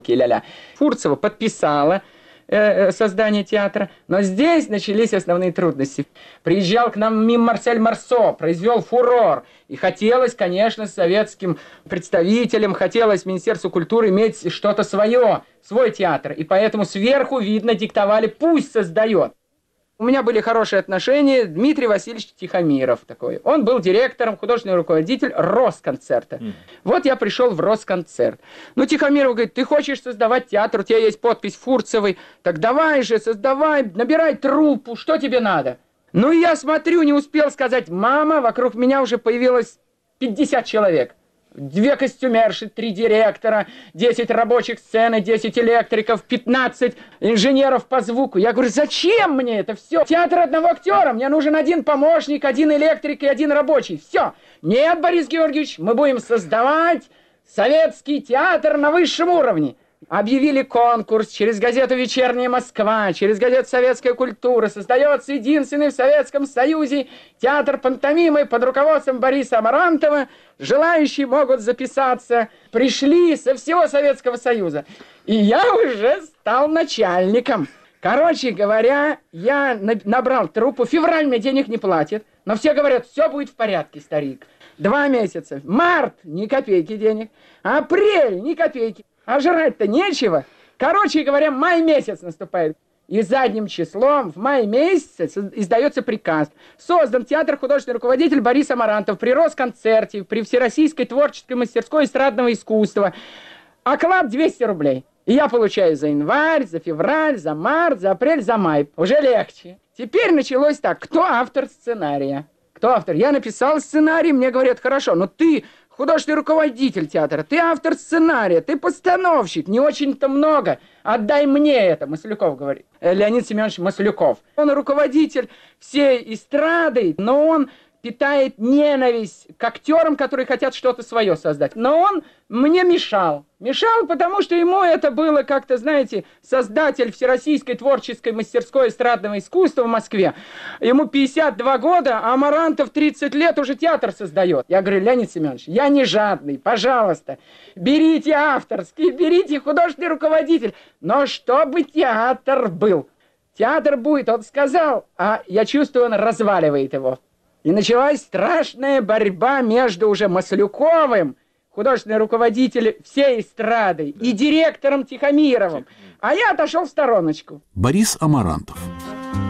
ля-ля. Фурцева подписала создание театра, но здесь начались основные трудности. Приезжал к нам мим Марсель Марсо, произвел фурор. И хотелось, конечно, советским представителям, хотелось Министерству культуры иметь что-то свое, свой театр. И поэтому сверху, видно, диктовали, пусть создает. У меня были хорошие отношения. Дмитрий Васильевич Тихомиров такой. Он был директором, художественный руководитель Росконцерта. Вот я пришел в Росконцерт. Ну, Тихомиров говорит, ты хочешь создавать театр, у тебя есть подпись Фурцевой, так давай же, создавай, набирай труппу, что тебе надо? Ну, я смотрю, не успел сказать, мама, вокруг меня уже появилось 50 человек. 2 костюмерши, 3 директора, 10 рабочих сцены, 10 электриков, 15 инженеров по звуку. Я говорю, зачем мне это все? Театр одного актера, мне нужен 1 помощник, 1 электрик и 1 рабочий. Все. Нет, Борис Георгиевич, мы будем создавать советский театр на высшем уровне. Объявили конкурс через газету «Вечерняя Москва», через газету «Советская культура». Создается единственный в Советском Союзе театр пантомимы под руководством Бориса Амарантова. Желающие могут записаться. Пришли со всего Советского Союза. И я уже стал начальником. Короче говоря, я набрал труппу. Февраль мне денег не платит. Но все говорят, все будет в порядке, старик. 2 месяца. Март, ни копейки денег. Апрель, ни копейки. А жрать-то нечего. Короче говоря, май месяц наступает. И задним числом в мае месяце издается приказ. Создан театр художественный руководитель Борис Амарантов при Росконцерте, при Всероссийской творческой мастерской эстрадного искусства. Оклад 200 рублей. И я получаю за январь, за февраль, за март, за апрель, за май. Уже легче. Теперь началось так. Кто автор сценария? Кто автор? Я написал сценарий, мне говорят, хорошо, но ты художественный руководитель театра, ты автор сценария, ты постановщик, не очень-то много. Отдай мне это, Маслюков говорит. Леонид Семенович Маслюков. Он руководитель всей эстрады, но он питает ненависть к актерам, которые хотят что-то свое создать. Но он мне мешал. Мешал, потому что ему это было как-то, знаете, создатель Всероссийской творческой мастерской эстрадного искусства в Москве. Ему 52 года, а Амарантов 30 лет уже театр создает. Я говорю, Леонид Семенович, я не жадный, пожалуйста, берите авторский, берите художественный руководитель, но чтобы театр был. Театр будет, он сказал, а я чувствую, он разваливает его. И началась страшная борьба между уже Маслюковым, художественный руководитель всей эстрады, и директором Тихомировым. А я отошел в стороночку. Борис Амарантов.